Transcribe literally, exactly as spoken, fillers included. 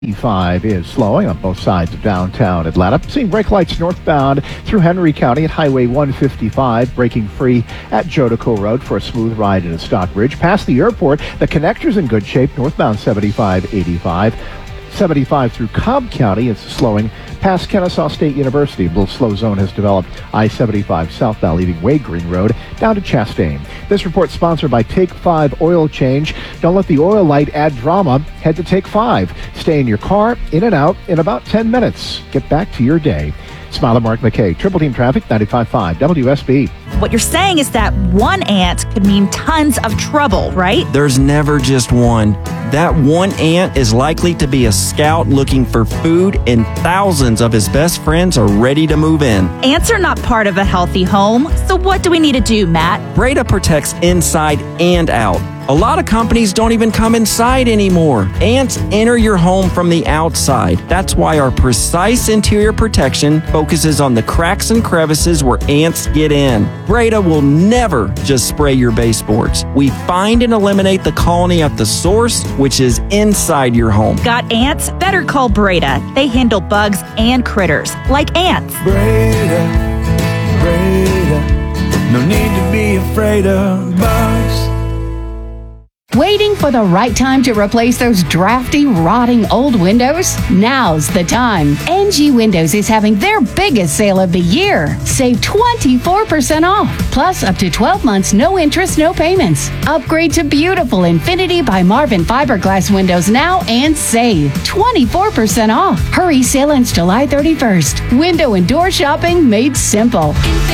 five is slowing on both sides of downtown Atlanta. Seeing brake lights northbound through Henry County at Highway one fifty-five, breaking free at Jodico Road for a smooth ride into Stockbridge. Past the airport, the connector's in good shape, northbound seventy-five eighty-five. seventy-five through Cobb County is slowing past Kennesaw State University. A little slow zone has developed. I seventy-five southbound leaving Wade Green Road down to Chastain. This report sponsored by Take five Oil Change. Don't let the oil light add drama. Head to Take five. Stay in your car, in and out in about ten minutes. Get back to your day. Smiler Mark McKay, Triple Team Traffic, ninety-five point five W S B. What you're saying is that one ant could mean tons of trouble, right? There's never just one. That one ant is likely to be a scout looking for food, and thousands of his best friends are ready to move in. Ants are not part of a healthy home, so what do we need to do, Matt? Breda protects inside and out. A lot of companies don't even come inside anymore. Ants enter your home from the outside. That's why our precise interior protection focuses on the cracks and crevices where ants get in. Breda will never just spray your baseboards. We find and eliminate the colony at the source, which is inside your home. Got ants? Better call Breda. They handle bugs and critters, like ants. Breda, Breda, no need to be afraid of bugs. Waiting for the right time to replace those drafty, rotting old windows? Now's the time. N G Windows is having their biggest sale of the year. Save twenty-four percent off, plus up to twelve months, no interest, no payments. Upgrade to beautiful Infinity by Marvin fiberglass windows now and save twenty-four percent off. Hurry, sale ends July thirty-first. Window and door shopping made simple.